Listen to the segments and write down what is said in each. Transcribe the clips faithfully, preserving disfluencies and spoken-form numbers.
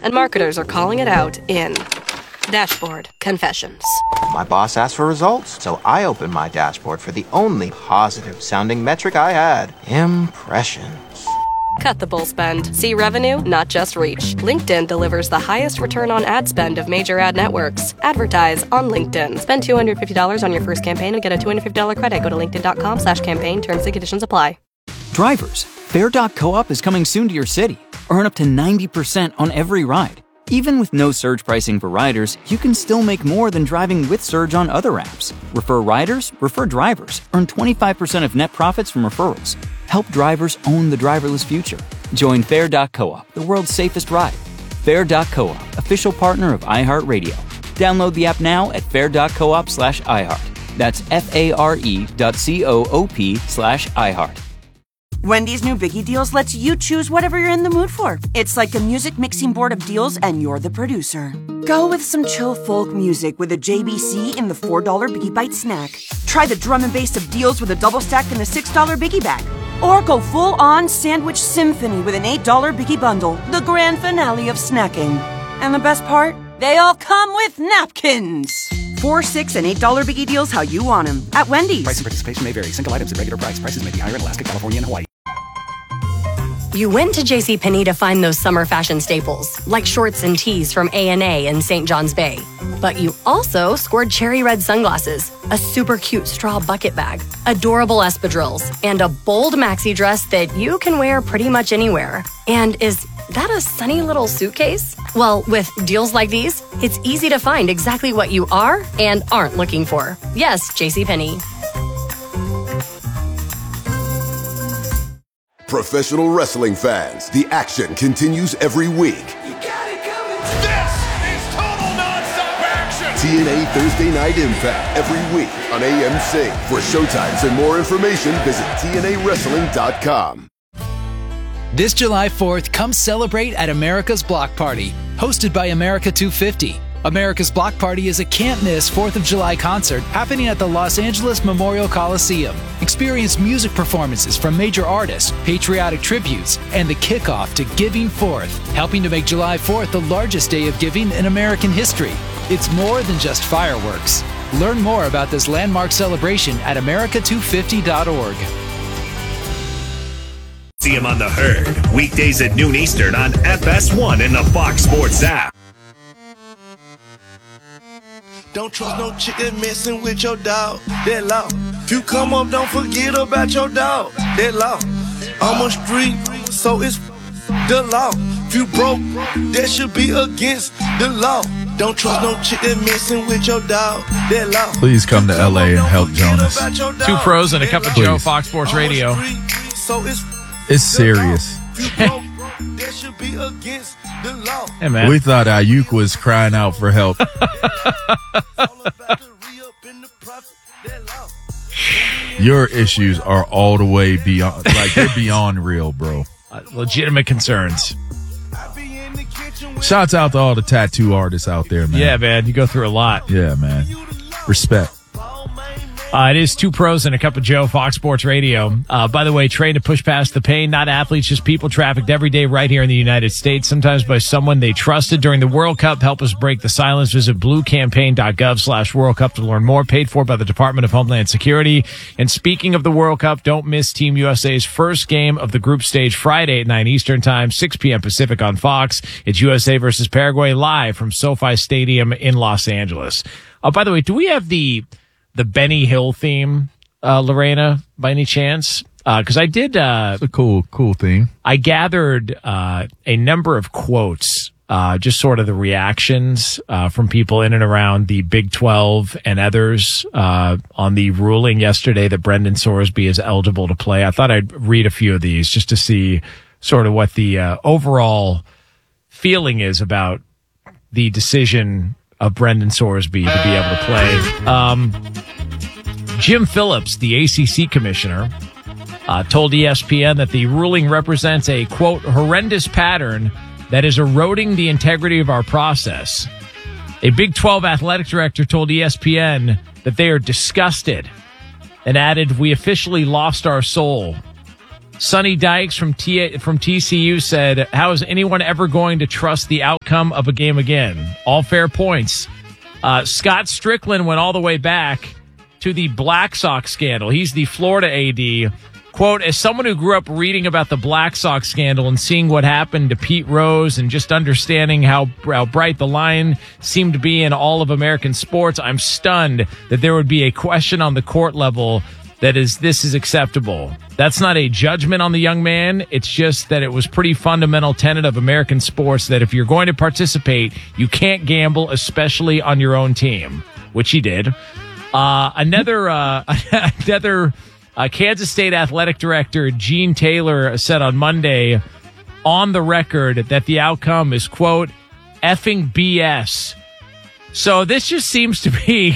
and marketers are calling it out in Dashboard Confessions. My boss asked for results, so I opened my dashboard for the only positive-sounding metric I had: impressions. Cut the bull spend. See revenue, not just reach. LinkedIn delivers the highest return on ad spend of major ad networks. Advertise on LinkedIn. Spend two hundred fifty dollars on your first campaign and get a two hundred fifty dollars credit. Go to linkedin.com slash campaign. Terms and conditions apply. Drivers, Fair dot co-op is coming soon to your city. Earn up to ninety percent on every ride. Even with no surge pricing for riders, you can still make more than driving with Surge on other apps. Refer riders, refer drivers. Earn twenty-five percent of net profits from referrals. Help drivers own the driverless future. Join Fair dot co-op, the world's safest ride. Fair dot co-op, official partner of iHeartRadio. Download the app now at fair.coop slash iHeart. That's F-A-R-E dot C-O-O-P slash iHeart. Wendy's new Biggie Deals lets you choose whatever you're in the mood for. It's like a music mixing board of deals, and you're the producer. Go with some chill folk music with a J B C in the four dollar Biggie Bite snack. Try the drum and bass of deals with a double stack in the six dollar Biggie Bag. Or go full-on sandwich symphony with an eight dollar Biggie Bundle, the grand finale of snacking. And the best part? They all come with napkins. Four, six, and eight dollar Biggie Deals how you want them at Wendy's. Price and participation may vary. Single items at regular price. Prices may be higher in Alaska, California, and Hawaii. You went to JCPenney to find those summer fashion staples, like shorts and tees from A and A in Saint John's Bay. But you also scored cherry red sunglasses, a super cute straw bucket bag, adorable espadrilles, and a bold maxi dress that you can wear pretty much anywhere. And is that a sunny little suitcase? Well, with deals like these, it's easy to find exactly what you are and aren't looking for. Yes, JCPenney. Professional wrestling fans, the action continues every week. You got it coming. This is total nonstop action. T N A Thursday Night Impact every week on A M C. For showtimes and more information, visit T N A wrestling dot com. This July fourth, come celebrate at America's Block Party, hosted by America two fifty. America's Block Party is a can't-miss fourth of July concert happening at the Los Angeles Memorial Coliseum. Experience music performances from major artists, patriotic tributes, and the kickoff to Giving Fourth, helping to make July fourth the largest day of giving in American history. It's more than just fireworks. Learn more about this landmark celebration at America two fifty dot org. See him on The Herd, weekdays at noon Eastern on F S one and the Fox Sports app. Don't trust no chick that messing with your dog. That law. If you come up, don't forget about your dog. That law. I'm a street, so it's the law. If you broke, that should be against the law. Don't trust no chick that messing with your dog. That law. Please come to L A and help Jonas. Two pros and a cup of Joe, Fox Sports Radio. So it's It's serious. Hey, man. We thought Ayuk was crying out for help. Your issues are all the way beyond, like they're beyond real, bro. Uh, legitimate concerns. Shouts out to all the tattoo artists out there, man. Yeah, man. You go through a lot. Yeah, man. Respect. Uh, it is Two Pros and a Cup of Joe, Fox Sports Radio. Uh, by the way, trained to push past the pain, not athletes, just people trafficked every day right here in the United States, sometimes by someone they trusted during the World Cup. Help us break the silence. Visit bluecampaign.gov slash World Cup to learn more. Paid for by the Department of Homeland Security. And speaking of the World Cup, don't miss Team U S A's first game of the group stage Friday at nine Eastern Time, six p.m. Pacific on Fox. It's U S A versus Paraguay live from SoFi Stadium in Los Angeles. Oh, by the way, do we have the... the Benny Hill theme, uh, Lorena, by any chance? Because uh, I did... Uh, it's a cool, cool theme. I gathered uh, a number of quotes, uh, just sort of the reactions uh, from people in and around the Big twelve and others uh, on the ruling yesterday that Brendan Sorsby is eligible to play. I thought I'd read a few of these just to see sort of what the uh, overall feeling is about the decision of Brendan Sorsby to be able to play. Um, Jim Phillips, the A C C commissioner, uh, told E S P N that the ruling represents a, quote, horrendous pattern that is eroding the integrity of our process. A Big twelve athletic director told E S P N that they are disgusted and added, we officially lost our soul. Sonny Dykes from T- from T C U said, how is anyone ever going to trust the outcome of a game again? All fair points. Uh, Scott Strickland went all the way back to the Black Sox scandal. He's the Florida A D. Quote, as someone who grew up reading about the Black Sox scandal and seeing what happened to Pete Rose and just understanding how, how bright the line seemed to be in all of American sports, I'm stunned that there would be a question on the court level that is, this is acceptable. That's not a judgment on the young man. It's just that it was pretty fundamental tenet of American sports that if you're going to participate, you can't gamble, especially on your own team, which he did. Uh, another, uh, another, uh, Kansas State athletic director, Gene Taylor, said on Monday on the record that the outcome is, quote, effing B S. So this just seems to be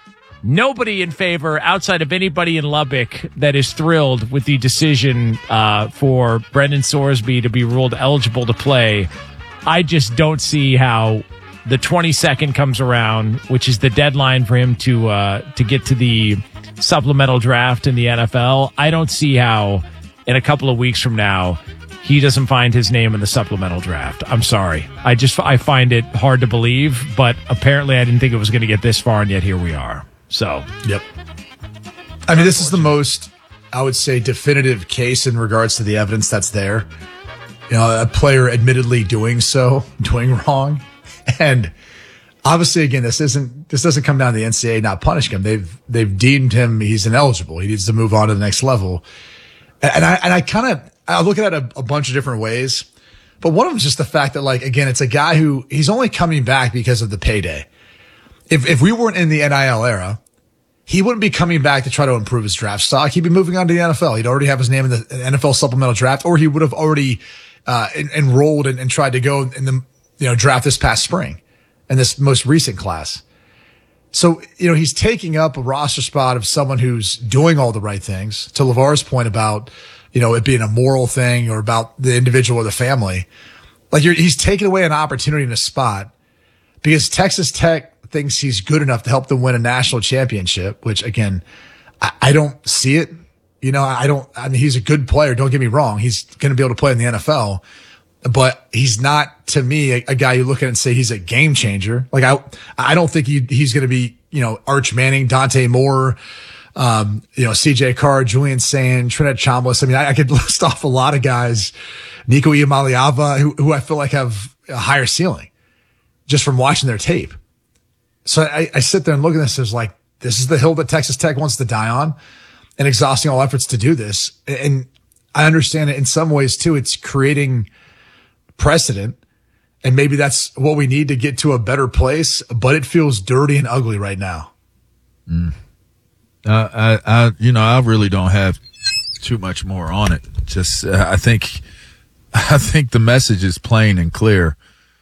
nobody in favor outside of anybody in Lubbock that is thrilled with the decision uh, for Brendan Sorsby to be ruled eligible to play. I just don't see how the twenty-second comes around, which is the deadline for him to uh, to get to the supplemental draft in the N F L. I don't see how in a couple of weeks from now he doesn't find his name in the supplemental draft. I'm sorry. I just I find it hard to believe, but apparently I didn't think it was going to get this far, and yet here we are. So, yep. I mean, this is the most, I would say, definitive case in regards to the evidence that's there. You know, a player admittedly doing so, doing wrong. And obviously, again, this isn't, this doesn't come down to the N C double A not punishing him. They've, they've deemed him, he's ineligible. He needs to move on to the next level. And I, and I kind of, I look at it a, a bunch of different ways. But one of them is just the fact that, like, again, it's a guy who, he's only coming back because of the payday. If if we weren't in the N I L era, he wouldn't be coming back to try to improve his draft stock. He'd be moving on to the N F L. He'd already have his name in the N F L supplemental draft, or he would have already uh, en- enrolled and, and tried to go in the you know draft this past spring in this most recent class. So you know he's taking up a roster spot of someone who's doing all the right things. To LeVar's point about you know it being a moral thing or about the individual or the family, like you're, he's taking away an opportunity in a spot because Texas Tech thinks he's good enough to help them win a national championship, which again, I, I don't see it. You know, I don't, I mean, he's a good player. Don't get me wrong. He's going to be able to play in the N F L, but he's not, to me, a, a guy you look at and say he's a game changer. Like I, I don't think he, he's going to be, you know, Arch Manning, Dante Moore, um, you know, C J Carr, Julian Sand, Trinidad Chambliss. I mean, I, I could list off a lot of guys, Nico Iamaleava, who, who I feel like have a higher ceiling just from watching their tape. So I, I sit there and look at this as like, this is the hill that Texas Tech wants to die on and exhausting all efforts to do this. And I understand it in some ways too. It's creating precedent and maybe that's what we need to get to a better place, but it feels dirty and ugly right now. Mm. Uh, I, I, you know, I really don't have too much more on it. Just, uh, I think, I think the message is plain and clear.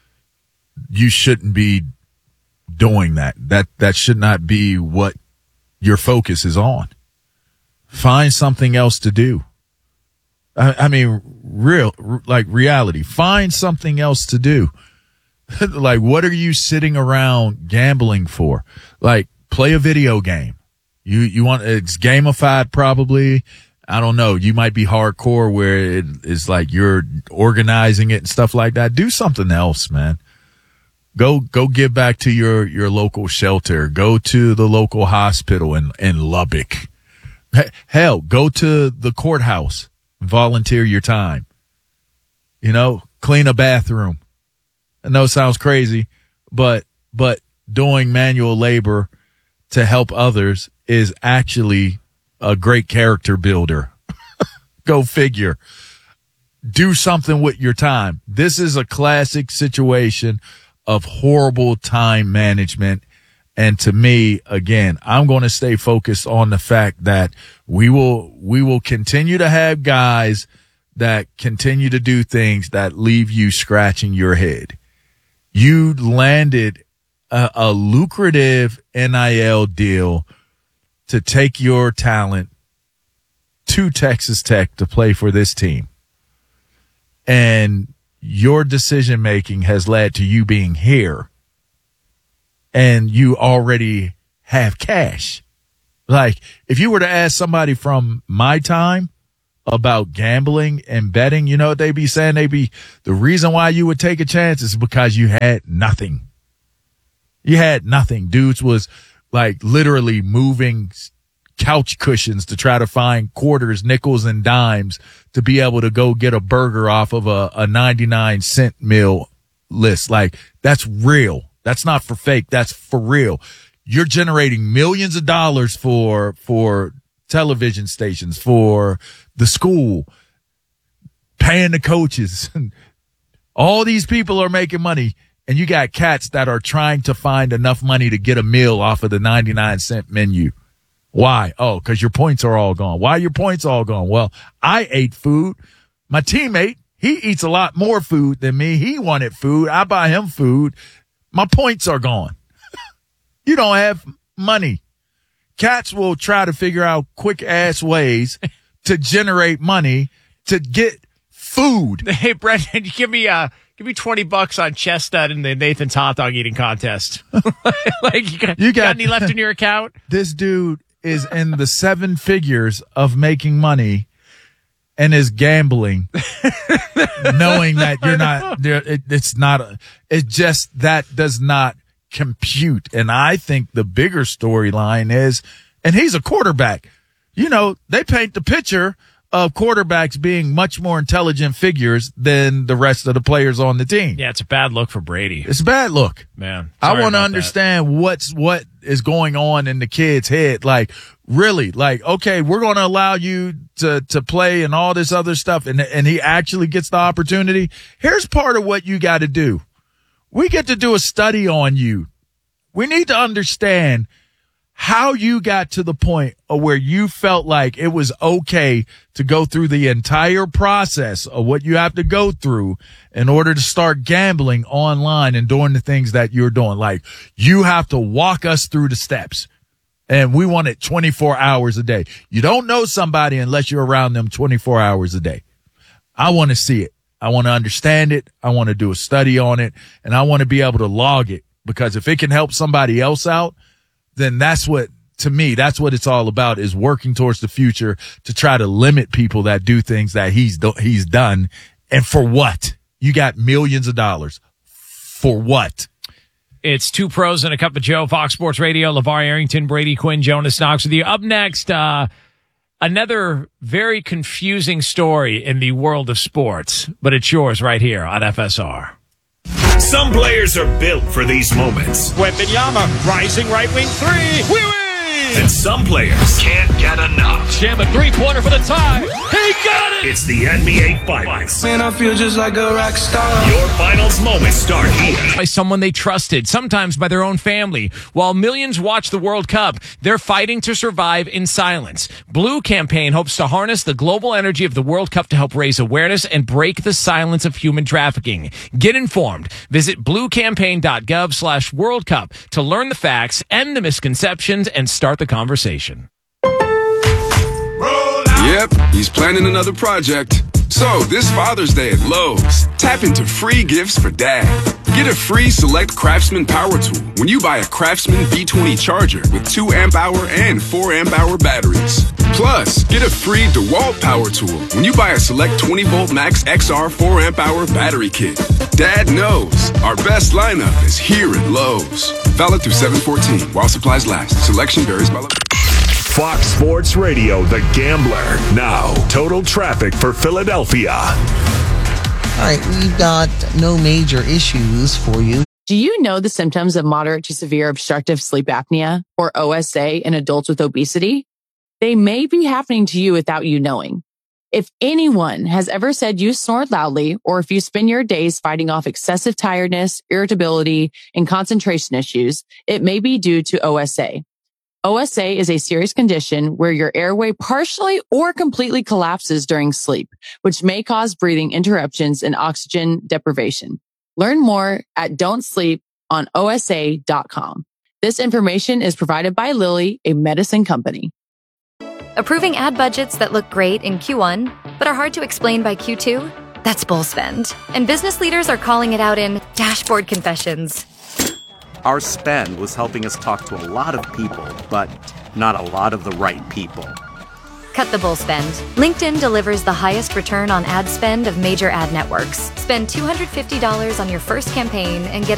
You shouldn't be doing that. That that should not be what your focus is on. Find something else to do. I, I mean, real, like reality. Find something else to do. Like, what are you sitting around gambling for? Like, play a video game. You you want it's gamified probably. I don't know. You might be hardcore where it is like you're organizing it and stuff like that. Do something else, man. Go, go give back to your, your local shelter. Go to the local hospital in, in Lubbock. Hell, go to the courthouse. Volunteer your time. You know, clean a bathroom. I know it sounds crazy, but, but doing manual labor to help others is actually a great character builder. Go figure. Do something with your time. This is a classic situation of horrible time management. And to me, again, I'm going to stay focused on the fact that we will, we will continue to have guys that continue to do things that leave you scratching your head. You landed a, a lucrative N I L deal to take your talent to Texas Tech to play for this team. And your decision making has led to you being here and you already have cash. Like if you were to ask somebody from my time about gambling and betting, you know what they be saying? They be, the reason why you would take a chance is because you had nothing. You had nothing. Dudes was like literally moving couch cushions to try to find quarters, nickels, and dimes to be able to go get a burger off of a, a ninety-nine cent meal list. Like, that's real. That's not for fake. That's for real. You're generating millions of dollars for, for television stations, for the school, paying the coaches. All these people are making money, and you got cats that are trying to find enough money to get a meal off of the ninety-nine cent menu. Why? Oh, because your points are all gone. Why are your points all gone? Well, I ate food. My teammate, he eats a lot more food than me. He wanted food. I buy him food. My points are gone. You don't have money. Cats will try to figure out quick ass ways to generate money to get food. Hey, Brendan, give me uh give me twenty bucks on Chestnut in the Nathan's hot dog eating contest. Like, you got, you got, got any left in your account? This dude is in the seven figures of making money and is gambling, knowing that you're not there. It, it's not, a, it just, that does not compute. And I think the bigger storyline is, and he's a quarterback, you know, they paint the picture of quarterbacks being much more intelligent figures than the rest of the players on the team. Yeah, it's a bad look for Brady. It's a bad look. Man, I want to understand that. what's what is going on in the kid's head. Like, really, like, okay, we're going to allow you to to play and all this other stuff, and and he actually gets the opportunity. Here's part of what you got to do. We get to do a study on you. We need to understand how you got to the point of where you felt like it was okay to go through the entire process of what you have to go through in order to start gambling online and doing the things that you're doing. Like, you have to walk us through the steps, and we want it twenty-four hours a day. You don't know somebody unless you're around them twenty-four hours a day. I want to see it. I want to understand it. I want to do a study on it, and I want to be able to log it, because if it can help somebody else out, then that's what, to me, that's what it's all about, is working towards the future to try to limit people that do things that he's do, he's done. And for what? You got millions of dollars. For what? It's Two Pros and a Cup of Joe, Fox Sports Radio. LeVar Arrington, Brady Quinn, Jonas Knox with you. Up next, uh, another very confusing story in the world of sports, but it's yours right here on F S R. Some players are built for these moments. Wembanyama, rising right wing three. We win! And some players can't get enough. Jam a three-pointer for the tie. He got it! It's the N B A Finals. Man, I feel just like a rock star. Your finals moments start here. By someone they trusted, sometimes by their own family. While millions watch the World Cup, they're fighting to survive in silence. Blue Campaign hopes to harness the global energy of the World Cup to help raise awareness and break the silence of human trafficking. Get informed. Visit bluecampaign.gov slash World Cup to learn the facts, end the misconceptions, and start the conversation. Yep, he's planning another project. So, this Father's Day at Lowe's, tap into free gifts for Dad. Get a free Select Craftsman power tool when you buy a Craftsman B twenty charger with two amp hour and four amp hour batteries. Plus, get a free DeWalt power tool when you buy a Select twenty volt Max X R four amp hour battery kit. Dad knows our best lineup is here at Lowe's. Valid through seven fourteen while supplies last. Selection varies by location. Fox Sports Radio, The Gambler. Now, total traffic for Philadelphia. All right, we've got no major issues for you. Do you know the symptoms of moderate to severe obstructive sleep apnea, or O S A, in adults with obesity? They may be happening to you without you knowing. If anyone has ever said you snore loudly, or if you spend your days fighting off excessive tiredness, irritability, and concentration issues, it may be due to O S A. O S A is a serious condition where your airway partially or completely collapses during sleep, which may cause breathing interruptions and oxygen deprivation. Learn more at don't sleep on O S A dot com. This information is provided by Lilly, a medicine company. Approving ad budgets that look great in Q one, but are hard to explain by Q two? That's bull spend. And business leaders are calling it out in dashboard confessions. Our spend was helping us talk to a lot of people, but not a lot of the right people. Cut the bull spend. LinkedIn delivers the highest return on ad spend of major ad networks. Spend two hundred fifty dollars on your first campaign and get